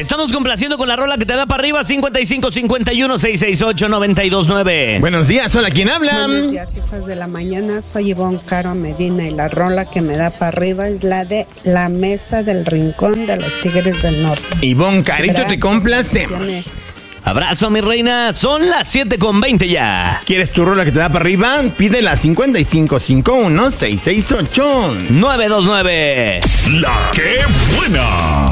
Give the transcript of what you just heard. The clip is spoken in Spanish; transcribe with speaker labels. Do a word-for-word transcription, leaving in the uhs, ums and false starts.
Speaker 1: estamos complaciendo con la rola que te da para arriba. Cincuenta y cinco, cincuenta y uno, seiscientos sesenta y ocho, noventa y dos, nueve.
Speaker 2: Buenos días, hola, ¿quién habla?
Speaker 3: Buenos días, hijas de la mañana. Soy Ivonne Caro Medina y la rola que me da para arriba es la de La Mesa del Rincón de los Tigres del Norte.
Speaker 2: Ivonne Carito,
Speaker 3: Gracias,
Speaker 2: te complacemos.
Speaker 3: bendiciones.
Speaker 1: Abrazo, mi reina. Son las siete con veinte ya.
Speaker 2: ¿Quieres tu rola que te da para arriba? Pídela cincuenta y cinco, cincuenta y uno, seiscientos sesenta y ocho.
Speaker 1: nueve dos nueve.
Speaker 4: La que buena.